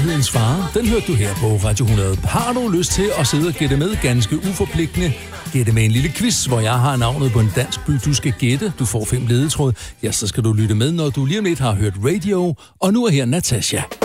Kærlighedens fare, den hørte du her på Radio 100. Har du lyst til at sidde og gætte med ganske uforpligtende? Gætte med en lille quiz, hvor jeg har navnet på en dansk by, du skal gætte. Du får 5 ledetråd. Ja, så skal du lytte med, når du lige om lidt har hørt radio. Og nu er her Natasha.